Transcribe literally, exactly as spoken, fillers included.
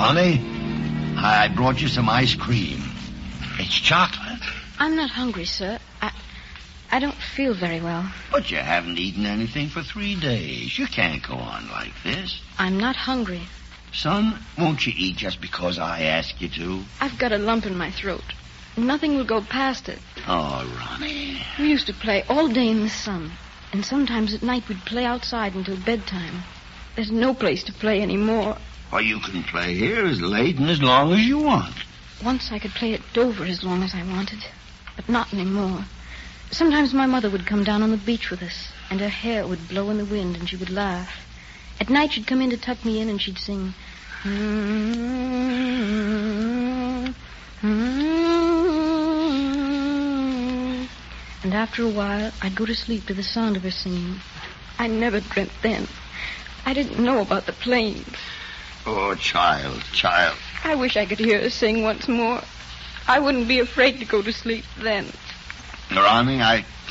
Ronnie, I brought you some ice cream. It's chocolate. I'm not hungry, sir. I I don't feel very well. But you haven't eaten anything for three days. You can't go on like this. I'm not hungry. Son, won't you eat just because I ask you to? I've got a lump in my throat. Nothing will go past it. Oh, Ronnie. We used to play all day in the sun. And sometimes at night we'd play outside until bedtime. There's no place to play anymore. Well, you can play here as late and as long as you want. Once I could play at Dover as long as I wanted. But not anymore. Sometimes my mother would come down on the beach with us, and her hair would blow in the wind, and she would laugh. At night she'd come in to tuck me in, and she'd sing... Mm-hmm, mm-hmm. And after a while, I'd go to sleep to the sound of her singing. I never dreamt then. I didn't know about the planes. Oh, child, child. I wish I could hear her sing once more. I wouldn't be afraid to go to sleep then. Ronnie, I